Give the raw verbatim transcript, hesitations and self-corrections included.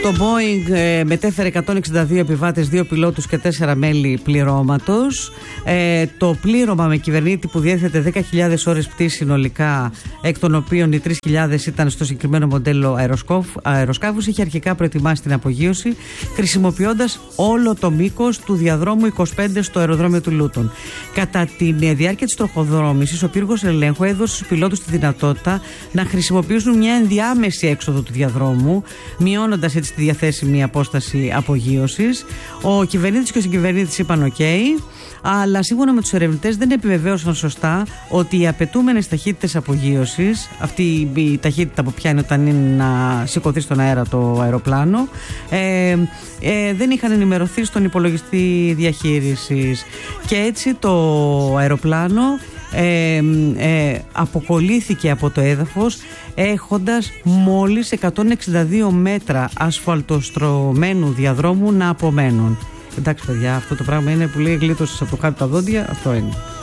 Το Boeing ε, μετέφερε εκατόν εξήντα δύο επιβάτες, δύο πιλότους και τέσσερα μέλη πληρώματος. Ε, το πλήρωμα με κυβερνήτη που διέθετε δέκα χιλιάδες ώρες πτήση συνολικά, εκ των οποίων οι τρεις χιλιάδες ήταν στο συγκεκριμένο μοντέλο αεροσκάφους, είχε αρχικά προετοιμάσει την απογείωση χρησιμοποιώντας όλο το μήκος του διαδρόμου είκοσι πέντε στο αεροδρόμιο του Λούτον. Κατά τη διάρκεια της τροχοδρόμησης, ο πύργος ελέγχου έδωσε στους πιλότους τη δυνατότητα να χρησιμοποιήσουν μια ενδιάμεση έξοδο του διαδρόμου, μειώνοντας έτσι τη διαθέσιμη απόσταση απογείωσης. Ο κυβερνήτης και ο συγκυβερνήτης είπαν OK, αλλά σύμφωνα με τους ερευνητές δεν επιβεβαίωσαν σωστά ότι οι απαιτούμενες ταχύτητες απογείωσης, αυτή η ταχύτητα που πιάνει όταν είναι να σηκωθεί στον αέρα το αεροπλάνο, ε, ε, δεν είχαν ενημερωθεί στον υπολογιστή διαχείρισης. Και έτσι το αεροπλάνο Ε, ε, αποκολλήθηκε από το έδαφος έχοντας μόλις εκατόν εξήντα δύο μέτρα ασφαλτοστρωμένου διαδρόμου να απομένουν. Εντάξει παιδιά, αυτό το πράγμα είναι που λέει γλίτωσες από το χάρτη τα δόντια, αυτό είναι.